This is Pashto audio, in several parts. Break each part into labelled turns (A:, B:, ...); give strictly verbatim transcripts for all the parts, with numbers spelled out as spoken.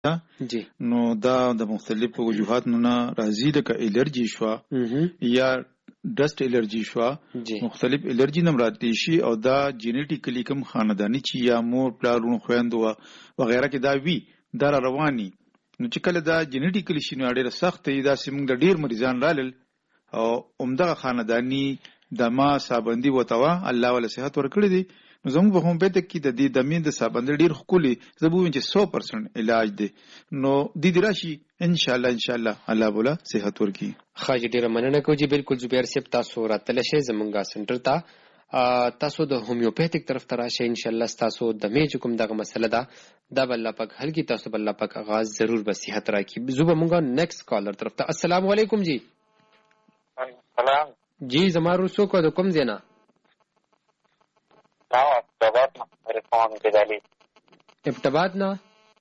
A: جی
B: نو دا د مختلفو وجوهاتو نه راځي، لکه الرجی شو یا ډسټ الرجی شو، مختلف الرجی نم راځي شي او دا جینیټیکلی کوم خاندانی چې یا مور پلارونو خويندو وغیرہ کې دا وی دا رواني. نو چې کله دا جینیټیکلی شي نو ډېر سخت دی، دا سیمون د ډېر مریضان رالل او عمدغه خاندانی دما سابندي وتاوه الله ولا صحت ورکړي دي. نو زموږ په هم به ته کې د دې دمې د سابندي ډېر خولي زبوین چې سو پرسنټ علاج دی. نو د دې راشي ان شاء الله ان شاء الله الله ولا صحت ورکړي.
A: خاجي ډېر مننه کوم چې بالکل زبیر صاحب تاسو راتل شي زمونږه سنټر ته، تاسو د هومیوپیتیک طرف ته راشئ ان شاء الله. تاسو د مې کوم دغه مسله ده دا بل الله پاک حل کی، تاسو بل الله پاک آغاز ضرور به صحت راکړي. زوبه مونږه نیکسټ کالر طرف ته. السلام علیکم جی.
C: سلام
A: جی زمارو سو کو د کوم زینا
C: نو ابتباد نه ریفون کېدلی
A: ابتباد نه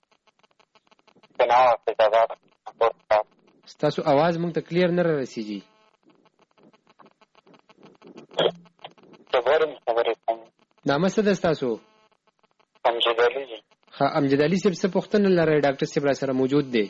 C: نو ابتباد
A: تاسو आवाज مونږ ته کلیر نه رسیږي.
C: خبرم خبرې کوم
A: نامه څه ده تاسو؟
C: امجد علي جی.
A: ها امجد علي صاحب څه پوښتنه لرئ؟ ډاکټر صاحب را سره موجود دی.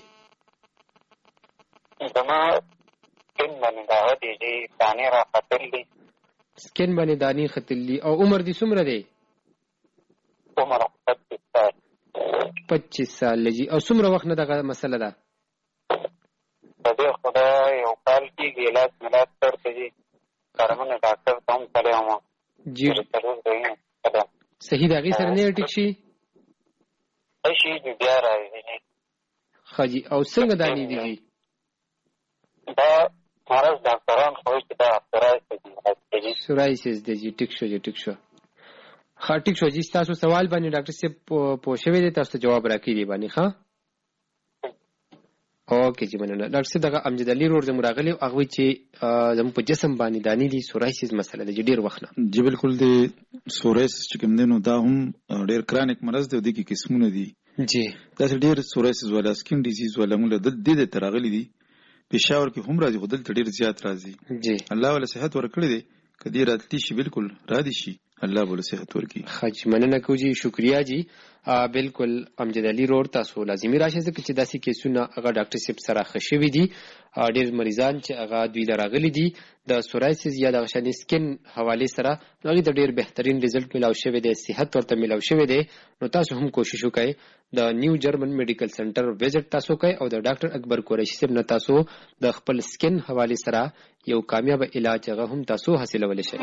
C: زما سکن باندې داغه دی چې دانې را ختلي.
A: سکن باندې دانې ختلي. او عمر دې څومره دی؟
C: عمر پچیس سال.
A: پچیس سال جی. او څومره وخت نه دغه مسله ده؟
C: په دې خدای یو کال کېږي علاج ملاج کړی جی. کارمنه ډاکټر ته هم تللی وم
A: جی. صحیح د هغې سره نه ټیک شي؟
C: شي بیا راځي.
A: ښه جي. او څنګه دانې دي جي؟
C: دا مرض ډاکټران خو چې دا سورایسیس
A: سورایسیس دی جي. ټیک شو جي ټیک شو. ښه ټیک شو جي. ستاسو سوال باندې ډاکټر صاحب پوه شوی دی، تاسو ته جواب راکړي دی باندې. ښه اوکې جی مننه. ډاکټر صاحب دغه امجد علي رور زموږ راغلی هغوی چې زموږ په جسم باندې دانې دي سورایسیس مسله ده جي ډېر وخت نه.
B: جی بالکل دی. سورایسیس چې کوم دی نو دا هم ډېر کرانیک مرض دی او دې کې قسمونه دي
A: جی.
B: داسې ډېر سورایسیس والا سکین ډیزیز والا موږ د دې ته راغلي دي. پېښور کې هم راځي خو دلته ډېر زیات راځي
A: جی.
B: الله ولا صحت ورکړي دی. که دې راتلی شي بالکل را دي شي الله ولا صحت ورکړي.
A: ښه جي مننه کوو جي. شکریا جي. بالکل امجد علي رور تاسو لازمي راشئ ځکه چې داسې کیسونه هغه ډاکټر صاحب سره ښه شوي دي. ډېر مریضان چې هغه دوی له راغلي دي د سورایسیس یا دغه شانې سکن حوالې سره هغوی ته ډېر بهترین ریزلټ میلاو شوی دی، صحت ورته میلاو شوی دی. نو تاسو هم کوشش وکړئ د نیو جرمن میډیکل سنټر وزټ تاسو کوئ او د ډاکټر اکبر قریشي صاحب نه تاسو د خپل سکن حوالې سره یو کامیابه علاج هغه هم تاسو حاصلولی شئ.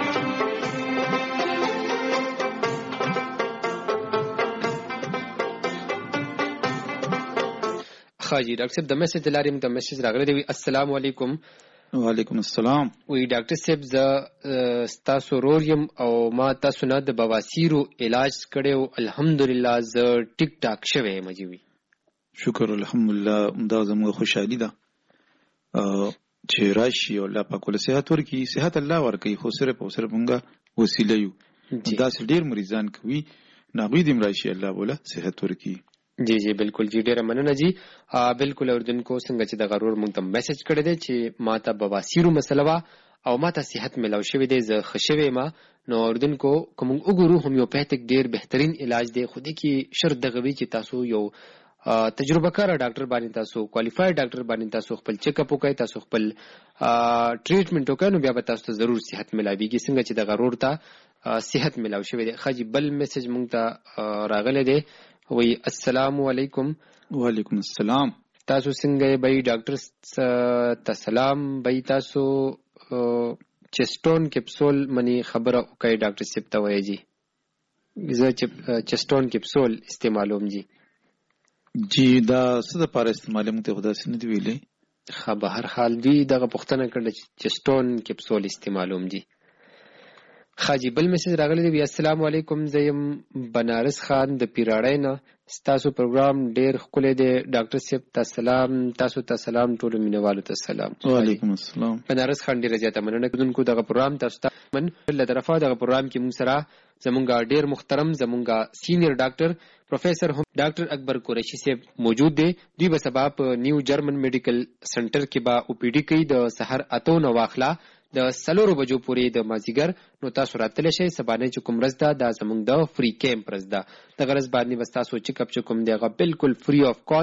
A: خاجي ډاکټر صاحب د میسج لارې موږ ته میسج راغلی دی. السلام علیکم.
B: وعلیکم السلام.
A: وی ډاکټر صاحب زه ستاسو رور یم او ما تاسو نه د بواسیرو علاج کړی و، الحمدلله زه ټیک ټاک شوی یم. جی
B: شکر الحمدلله. دا زموږ خوشحالي ده چې راشي او الله پاک له صحت ورکړي. صحت الله ورکوي خو صرف او صرف موږ وسیله یو. داسې ډېر مریضان کوي ناغوی دې راشي الله ولا صحت ورکړي.
A: جی جی بالکل جی ډیره مننه جی. بالکل اوردونکو څنګه چې د غرور مونږ ته میسج کړی دی چې ما ته بواسیرو مسله وه او ما ته صحت میلاو شوی دی، زه ښه شوی یم. نو اوردونکو که مونږ وګورو هومیوپیتیک ډېر بهترین علاج دی، خو دې کې شرط دغه وي چې تاسو یو تجربه کاره ډاکټر باندې تاسو کوالیفاید ډاکټر باندې تاسو خپل چیک اپ وکړئ، تاسو خپل ټریټمنټ وکړئ، نو بیا به تاسو ته ضرور صحت میلاویږي څنګه چې د غرور ته صحت میلاو شوی دی. ښه جي. بل میسج مونږ ته راغلی دی. وی السلام علیکم.
B: وعلیکم السلام.
A: تاسو څنګه یې بھائی؟ ډاکټر ته سلام بھائی. تاسو چسټون کیپسول منی خبره وکړئ ډاکټر صاحب ته وایي جی. زه چسټون کیپسول استعمالوم جی.
B: جی دا څه دپاره استعمالوم ته خو داسې نه دي ویلی.
A: ښه به هر حال دوی دغه پوښتنه کړله چې چسټون کیپسول استعمالوم جی. ښه جي. بل میسج راغلی دی. السلام علیکم. زه یم بنارس خان د پیراړۍ نه. ستاسو پروګرام ډېر ښکلی دی. ډاکټر صاحب ته سلام. تاسو ته سلام. ټولو مینوالو ته سلام.
B: وعلیکم السلام.
A: بنارس خان ډېره زیاته مننه کوونکو دغه پروګرام تاسو ته من له طرفه دغه پروګرام کې موږ سره زمونږ ډېر محترم زمونږ سینیر ډاکټر پروفیسر هم ډاکټر اکبر قریشي صاحب موجود دی. دوی به سبا په نیو جرمن میډیکل سنټر کې به او پی ډي کوي د سحر اتو نه واخله د سلورو بجو پورې د مازیګر نو تاسو راتلی شئ. سبانه چې کوم ورځ ده دا زموږ د فری کیمپ ورځ ده. دغه ورځ باندې به ستاسو چیک اپ چې کوم دی هغه بالکل فری آف کاسټ